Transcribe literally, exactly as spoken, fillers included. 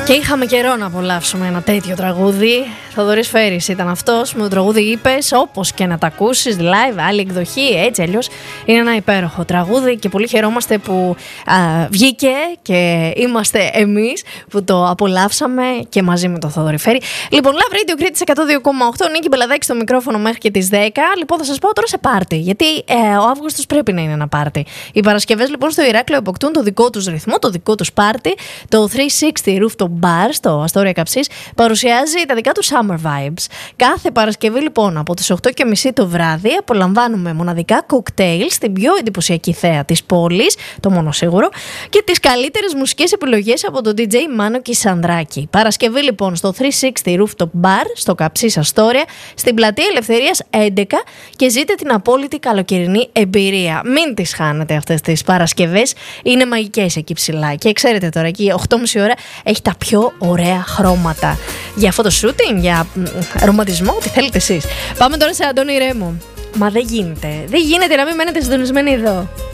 Και είχαμε καιρό να απολαύσουμε ένα τέτοιο τραγούδι. Θοδωρής Φέρης ήταν αυτός. Με το τραγούδι είπες, όπως και να τα ακούσεις, live, άλλη εκδοχή, έτσι αλλιώς. Είναι ένα υπέροχο τραγούδι και πολύ χαιρόμαστε που α, βγήκε και είμαστε εμείς που το απολαύσαμε και μαζί με τον Θοδωρή Φέρη. Λοιπόν, Love Radio Κρήτης εκατό δύο κόμμα οκτώ, Νίκη Μπελαδάκη στο μικρόφωνο μέχρι και τις δέκα. Λοιπόν, θα σας πάω τώρα σε πάρτι, γιατί ε, ο Αύγουστος πρέπει να είναι ένα πάρτι. Οι Παρασκευές λοιπόν στο Ηράκλειο αποκτούν το δικό τους ρυθμό, το δικό τους πάρτι. Το τριακόσια εξήντα Rooftop Bar στο Αστόρια Καψής παρουσιάζει τα δικά του Summer Vibes. Κάθε Παρασκευή λοιπόν από τις οκτώ και μισή το βράδυ απολαμβάνουμε μοναδικά κοκτέιλ στην πιο εντυπωσιακή θέα της πόλης, το μόνο σίγουρο, και τις καλύτερες μουσικές επιλογές από τον ντι τζέι Μάνο Κισανδράκη. Παρασκευή λοιπόν στο τριακόσια εξήντα Rooftop Bar στο Καψής Αστόρια, στην Πλατεία Ελευθερίας έντεκα, και ζείτε την απόλυτη καλοκαιρινή εμπειρία. Μην τις χάνετε αυτές τις Παρασκευές, είναι μαγικές εκεί ψηλά. Και ξέρετε τώρα, εκεί οκτώ και μισή ώρα έχει τα πιο ωραία χρώματα. Για photoshootting, για ρομαντισμό, τι θέλετε εσείς. Πάμε τώρα σε Αντώνη Ρέμο. Μα δεν γίνεται. Δεν γίνεται να μην μένετε συντονισμένοι εδώ.